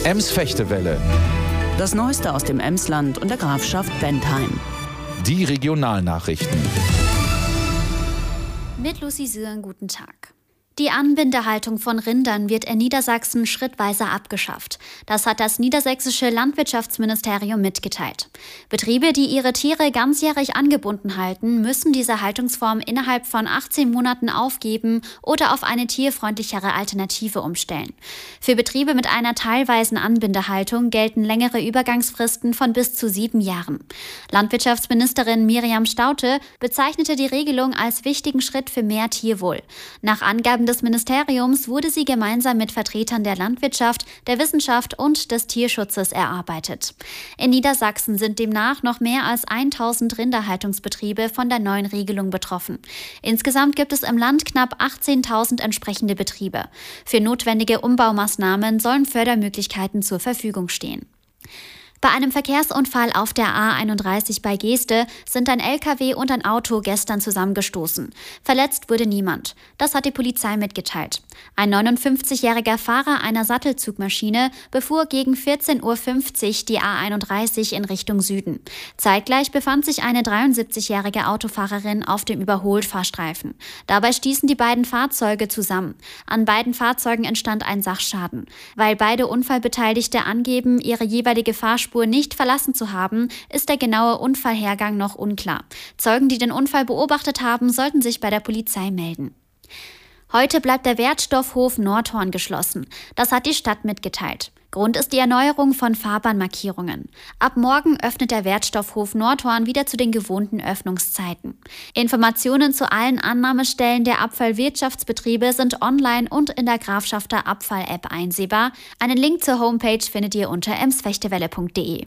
Ems-Fechtewelle. Das Neueste aus dem Emsland und der Grafschaft Bentheim. Die Regionalnachrichten. Mit Lucy Süren, guten Tag. Die Anbindehaltung von Rindern wird in Niedersachsen schrittweise abgeschafft. Das hat das niedersächsische Landwirtschaftsministerium mitgeteilt. Betriebe, die ihre Tiere ganzjährig angebunden halten, müssen diese Haltungsform innerhalb von 18 Monaten aufgeben oder auf eine tierfreundlichere Alternative umstellen. Für Betriebe mit einer teilweisen Anbindehaltung gelten längere Übergangsfristen von bis zu 7 Jahren. Landwirtschaftsministerin Miriam Staudte bezeichnete die Regelung als wichtigen Schritt für mehr Tierwohl. Nach Angaben des Ministeriums wurde sie gemeinsam mit Vertretern der Landwirtschaft, der Wissenschaft und des Tierschutzes erarbeitet. In Niedersachsen sind demnach noch mehr als 1000 Rinderhaltungsbetriebe von der neuen Regelung betroffen. Insgesamt gibt es im Land knapp 18.000 entsprechende Betriebe. Für notwendige Umbaumaßnahmen sollen Fördermöglichkeiten zur Verfügung stehen. Bei einem Verkehrsunfall auf der A31 bei Geeste sind ein LKW und ein Auto gestern zusammengestoßen. Verletzt wurde niemand. Das hat die Polizei mitgeteilt. Ein 59-jähriger Fahrer einer Sattelzugmaschine befuhr gegen 14:50 Uhr die A31 in Richtung Süden. Zeitgleich befand sich eine 73-jährige Autofahrerin auf dem Überholfahrstreifen. Dabei stießen die beiden Fahrzeuge zusammen. An beiden Fahrzeugen entstand ein Sachschaden. Weil beide Unfallbeteiligte angeben, ihre jeweilige Fahrspur nicht verlassen zu haben, ist der genaue Unfallhergang noch unklar. Zeugen, die den Unfall beobachtet haben, sollten sich bei der Polizei melden. Heute bleibt der Wertstoffhof Nordhorn geschlossen. Das hat die Stadt mitgeteilt. Grund ist die Erneuerung von Fahrbahnmarkierungen. Ab morgen öffnet der Wertstoffhof Nordhorn wieder zu den gewohnten Öffnungszeiten. Informationen zu allen Annahmestellen der Abfallwirtschaftsbetriebe sind online und in der Grafschafter Abfall-App einsehbar. Einen Link zur Homepage findet ihr unter emsfechtewelle.de.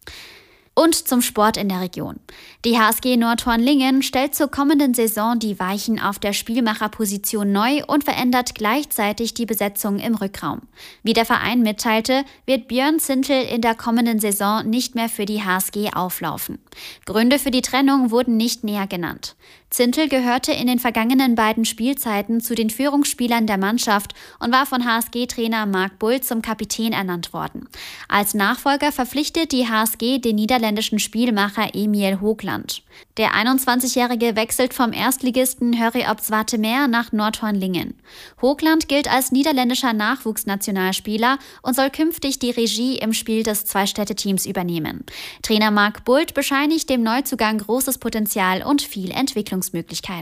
Und zum Sport in der Region. Die HSG Nordhorn-Lingen stellt zur kommenden Saison die Weichen auf der Spielmacherposition neu und verändert gleichzeitig die Besetzung im Rückraum. Wie der Verein mitteilte, wird Björn Zintel in der kommenden Saison nicht mehr für die HSG auflaufen. Gründe für die Trennung wurden nicht näher genannt. Zintel gehörte in den vergangenen beiden Spielzeiten zu den Führungsspielern der Mannschaft und war von HSG-Trainer Marc Bull zum Kapitän ernannt worden. Als Nachfolger verpflichtet die HSG den niederländischen Spielmacher Emil Hoogland. Der 21-Jährige wechselt vom Erstligisten Hurry op Zwartemeer nach Nordhorn-Lingen. Hoogland gilt als niederländischer Nachwuchsnationalspieler und soll künftig die Regie im Spiel des Zwei-Städte-Teams übernehmen. Trainer Marc Bull bescheinigt dem Neuzugang großes Potenzial und viel Entwicklungsmöglichkeiten.